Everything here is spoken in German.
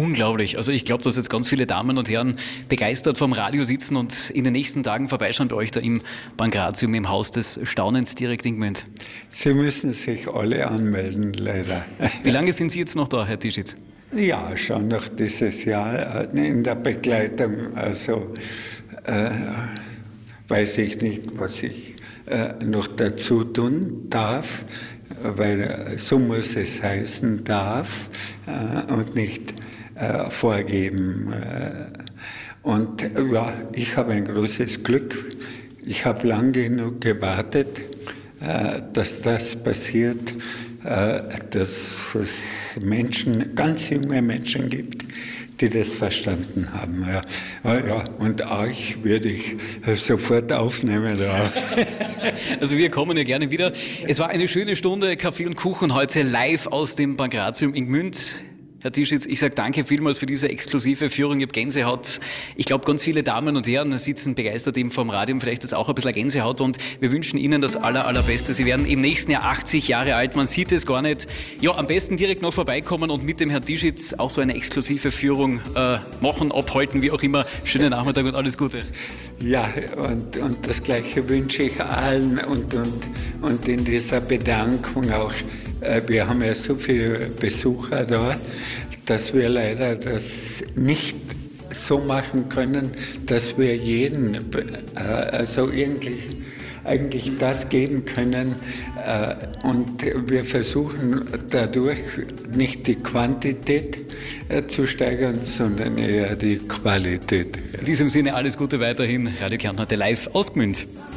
unglaublich. Also ich glaube, dass jetzt ganz viele Damen und Herren begeistert vom Radio sitzen und in den nächsten Tagen vorbeischauen bei euch da im Pankratium, im Haus des Staunens direkt in Gmünd. Sie müssen sich alle anmelden, leider. Wie lange sind Sie jetzt noch da, Herr Tischitz? Ja, schon noch dieses Jahr in der Begleitung. Also weiß ich nicht, was ich noch dazu tun darf, weil so muss es heißen, darf und nicht vorgeben. Und ja, ich habe ein großes Glück. Ich habe lang genug gewartet, dass das passiert, dass es Menschen, ganz junge Menschen gibt, die das verstanden haben. Ja, und euch würde ich sofort aufnehmen. Ja. Also wir kommen ja gerne wieder. Es war eine schöne Stunde Kaffee und Kuchen heute live aus dem Pankratium in Gmünd. Herr Tischitz, ich sage danke vielmals für diese exklusive Führung. Ich habe Gänsehaut. Ich glaube, ganz viele Damen und Herren sitzen begeistert eben vom Radio, vielleicht jetzt auch ein bisschen Gänsehaut, und wir wünschen Ihnen das Allerbeste. Sie werden im nächsten Jahr 80 Jahre alt, man sieht es gar nicht. Ja, am besten direkt noch vorbeikommen und mit dem Herrn Tischitz auch so eine exklusive Führung machen, abhalten, wie auch immer. Schönen Nachmittag und alles Gute. Ja, und das Gleiche wünsche ich allen und in dieser Bedankung auch. Wir haben ja so viele Besucher da, dass wir leider das nicht so machen können, dass wir jeden also eigentlich das geben können. Und wir versuchen dadurch nicht die Quantität zu steigern, sondern eher die Qualität. In diesem Sinne alles Gute weiterhin. Radio Kärnten heute live aus Gmünd.